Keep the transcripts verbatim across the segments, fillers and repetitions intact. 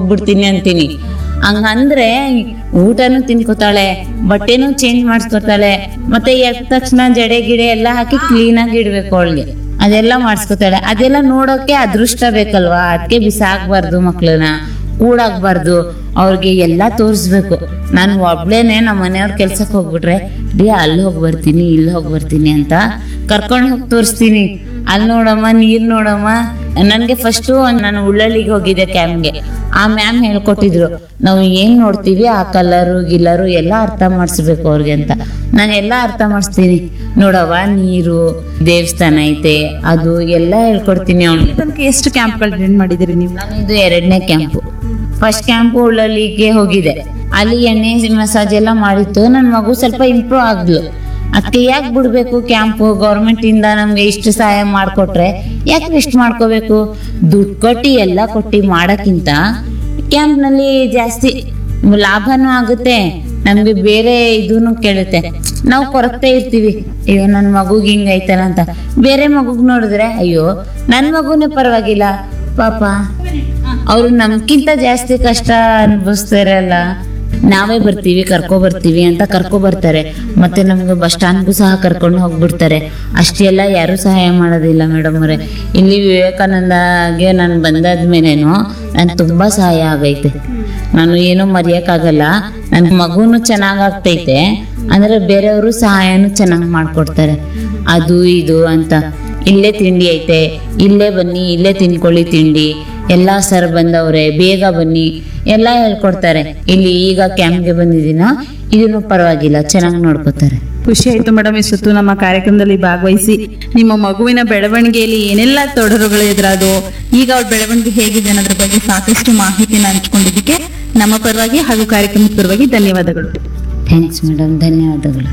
ಹೋಗ್ಬಿಡ್ತೀನಿ ಅಂತೀನಿ. ಹಂಗಂದ್ರೆ ಊಟನೂ ತಿನ್ಕೋತಾಳೆ, ಬಟ್ಟೆನೂ ಚೇಂಜ್ ಮಾಡಿಸ್ಕೊತಾಳೆ, ಮತ್ತೆ ಎದ್ದ ತಕ್ಷಣ ಜಡೆ ಗಿಡೆ ಎಲ್ಲ ಹಾಕಿ ಕ್ಲೀನ್ ಆಗಿ ಇಡ್ಬೇಕು ಅವಳಿಗೆ, ಅದೆಲ್ಲ ಮಾಡಿಸ್ಕೊತಾಳೆ. ಅದೆಲ್ಲ ನೋಡೋಕೆ ಅದೃಷ್ಟ ಬೇಕಲ್ವಾ, ಅದಕ್ಕೆ ಬಿಸಾಕ್ಬಾರ್ದು, ಮಕ್ಳನ್ನ ಕೂಡಾಕ್ಬಾರ್ದು, ಅವ್ರಿಗೆ ಎಲ್ಲಾ ತೋರಿಸ್ಬೇಕು. ನಾನು ಒಬ್ಳೇನೆ ನಮ್ಮ ಮನೆಯವ್ರ ಕೆಲ್ಸಕ್ಕೆ ಹೋಗ್ಬಿಟ್ರೆ ಡಿ ಅಲ್ಲಿ ಹೋಗಿ ಬರ್ತೀನಿ ಇಲ್ಲಿ ಹೋಗಿ ಬರ್ತೀನಿ ಅಂತ ಕರ್ಕೊಂಡು ಹೋಗಿ ತೋರಿಸ್ತೀನಿ. ಅಲ್ಲಿ ನೋಡಮ್ಮ, ನೀರ್ ನೋಡಮ್ಮ. ನನ್ಗೆ ಫಸ್ಟು ನಾನು ಉಳ್ಳಳ್ಳಿಗೆ ಹೋಗಿದ್ದೆ ಕ್ಯಾಂಪ್ಗೆ, ಆ ಮ್ಯಾಮ್ ಹೇಳ್ಕೊಟ್ಟಿದ್ರು ನಾವು ಏನ್ ನೋಡ್ತೀವಿ ಆ ಕಲರು ಗಿಲ್ಲರು ಎಲ್ಲ ಅರ್ಥ ಮಾಡಿಸ್ಬೇಕು ಅವ್ರಿಗೆ ಅಂತ. ನಾನು ಎಲ್ಲ ಅರ್ಥ ಮಾಡಿಸ್ತೀನಿ. ನೋಡವ್ವ, ನೀರು, ದೇವಸ್ಥಾನ ಐತೆ, ಅದು ಎಲ್ಲ ಹೇಳ್ಕೊಡ್ತೀನಿ ಅವ್ನಿಗೆ. ತನಕ ಎಷ್ಟು ಕ್ಯಾಂಪ್ಗಳು ಅಟೆಂಡ್ ಮಾಡಿದಿರಿ ನೀವು? ನಾನು ಇದು ಎರಡನೇ ಕ್ಯಾಂಪು. ಫಸ್ಟ್ ಕ್ಯಾಂಪು ಉಳ್ಳಳ್ಳಿಗೆ ಹೋಗಿದೆ, ಅಲ್ಲಿ ಎಣ್ಣೆ ಮಸಾಜ್ ಎಲ್ಲ ಮಾಡಿತ್ತು. ನನ್ನ ಮಗು ಸ್ವಲ್ಪ ಇಂಪ್ರೂವ್ ಆಗ್ಲು. ಅದಕ್ಕೆ ಯಾಕೆ ಬಿಡ್ಬೇಕು ಕ್ಯಾಂಪು? ಗೌರ್ಮೆಂಟ್ ಇಂದ ನಮ್ಗೆ ಇಷ್ಟು ಸಹಾಯ ಮಾಡ್ಕೊಟ್ರೆ ಯಾಕೆ ವೆಸ್ಟ್ ಮಾಡ್ಕೋಬೇಕು? ದುಡ್ಡು ಕೊಟ್ಟಿ ಎಲ್ಲ ಕೊಟ್ಟಿ ಮಾಡಕ್ಕಿಂತ ಕ್ಯಾಂಪ್ ನಲ್ಲಿ ಜಾಸ್ತಿ ಲಾಭನೂ ಆಗುತ್ತೆ, ನಮ್ಗೆ ಬೇರೆ ಇದೂನು ಕೇಳುತ್ತೆ. ನಾವು ಕೊರಗ್ತಾ ಇರ್ತೀವಿ, ಅಯ್ಯೋ ನನ್ ಮಗುಗ್ ಹಿಂಗ್ ಐತಲ್ಲ ಅಂತ. ಬೇರೆ ಮಗುಗ್ ನೋಡಿದ್ರೆ ಅಯ್ಯೋ ನನ್ ಮಗುನೇ ಪರವಾಗಿಲ್ಲ ಪಾಪ, ಅವ್ರು ನಮ್ಗಿಂತ ಜಾಸ್ತಿ ಕಷ್ಟ ಅನುಭವಿಸ್ತಾರಲ್ಲ, ನಾವೇ ಬರ್ತೀವಿ ಕರ್ಕೊ ಬರ್ತೀವಿ ಅಂತ ಕರ್ಕೊ ಬರ್ತಾರೆ. ಮತ್ತೆ ನಮ್ಗೆ ಬಸ್ ಸ್ಟಾಂಡ್ಗೂ ಸಹ ಕರ್ಕೊಂಡು ಹೋಗ್ಬಿಡ್ತಾರೆ. ಅಷ್ಟೆಲ್ಲ ಯಾರು ಸಹಾಯ ಮಾಡೋದಿಲ್ಲ ಮೇಡಮ್ ಅವರೇ. ಇಲ್ಲಿ ವಿವೇಕಾನಂದಗೆ ನಾನು ಬಂದಾದ್ಮೇಲೇನು ನನ್ ತುಂಬಾ ಸಹಾಯ ಆಗೈತೆ. ನಾನು ಏನೂ ಮರೆಯಕ್ಕಾಗಲ್ಲ. ನನ್ ಮಗುನು ಚೆನ್ನಾಗಾಗ್ತೈತೆ ಅಂದ್ರೆ ಬೇರೆಯವರು ಸಹಾಯನೂ ಚೆನ್ನಾಗಿ ಮಾಡ್ಕೊಡ್ತಾರೆ. ಅದು ಇದು ಅಂತ ಇಲ್ಲೇ ತಿಂಡಿ ಐತೆ, ಇಲ್ಲೇ ಬನ್ನಿ, ಇಲ್ಲೇ ತಿನ್ಕೊಳ್ಳಿ ತಿಂಡಿ, ಎಲ್ಲಾ ಸರ್ ಬಂದವ್ರೆ, ಬೇಗ ಬನ್ನಿ ಎಲ್ಲ ಹೇಳ್ಕೊಡ್ತಾರೆ. ಇಲ್ಲಿ ಈಗ ಕ್ಯಾಂಪ್ಗೆ ಬಂದಿದ್ದೀನ, ಇದನ್ನು ಪರವಾಗಿಲ್ಲ, ಚೆನ್ನಾಗಿ ನೋಡ್ಕೋತಾರೆ. ಖುಷಿ ಆಯ್ತು ಮೇಡಮ್ ಇಷ್ಟೊತ್ತು ನಮ್ಮ ಕಾರ್ಯಕ್ರಮದಲ್ಲಿ ಭಾಗವಹಿಸಿ. ನಿಮ್ಮ ಮಗುವಿನ ಬೆಳವಣಿಗೆಯಲ್ಲಿ ಏನೆಲ್ಲ ತೊಡರುಗಳು ಎದುರಾದೋ, ಈಗ ಅವ್ರ ಬೆಳವಣಿಗೆ ಹೇಗಿದೆ ಅನ್ನೋದ್ರ ಬಗ್ಗೆ ಸಾಕಷ್ಟು ಮಾಹಿತಿನ ಹಂಚ್ಕೊಂಡಿದ್ದಕ್ಕೆ ನಮ್ಮ ಪರವಾಗಿ ಹಾಗೂ ಕಾರ್ಯಕ್ರಮದ ಪರವಾಗಿ ಧನ್ಯವಾದಗಳು. ಥ್ಯಾಂಕ್ಸ್ ಮೇಡಮ್, ಧನ್ಯವಾದಗಳು.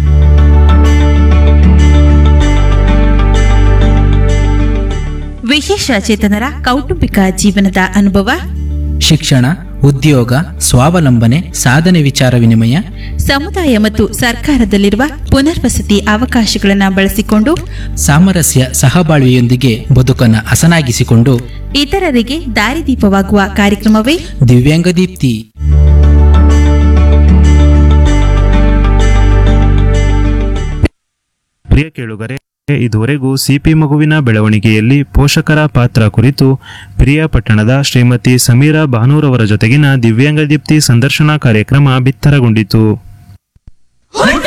ವಿಶೇಷ ಚೇತನರ ಕೌಟುಂಬಿಕ ಜೀವನದ ಅನುಭವ, ಶಿಕ್ಷಣ, ಉದ್ಯೋಗ, ಸ್ವಾವಲಂಬನೆ, ಸಾಧನೆ ವಿಚಾರ ವಿನಿಮಯ, ಸಮುದಾಯ ಮತ್ತು ಸರ್ಕಾರದಲ್ಲಿರುವ ಪುನರ್ವಸತಿ ಅವಕಾಶಗಳನ್ನು ಬಳಸಿಕೊಂಡು ಸಾಮರಸ್ಯ ಸಹಬಾಳ್ವೆಯೊಂದಿಗೆ ಬದುಕನ್ನು ಹಸನಾಗಿಸಿಕೊಂಡು ಇತರರಿಗೆ ದಾರಿದೀಪವಾಗುವ ಕಾರ್ಯಕ್ರಮವೇ ದಿವ್ಯಾಂಗ ದೀಪ್ತಿ. ಪ್ರಿಯ ಕೇಳುಗರೆ, ಇದುವರೆಗೂ ಸಿಪಿ ಮಗುವಿನ ಬೆಳವಣಿಗೆಯಲ್ಲಿ ಪೋಷಕರ ಪಾತ್ರ ಕುರಿತು ಪಿರಿಯಾಪಟ್ಟಣದ ಶ್ರೀಮತಿ ಸಮೀರಾ ಭಾನೂರವರ ಜೊತೆಗಿನ ದಿವ್ಯಾಂಗ ದೀಪ್ತಿ ಸಂದರ್ಶನ ಕಾರ್ಯಕ್ರಮ ಬಿತ್ತರಗೊಂಡಿತು.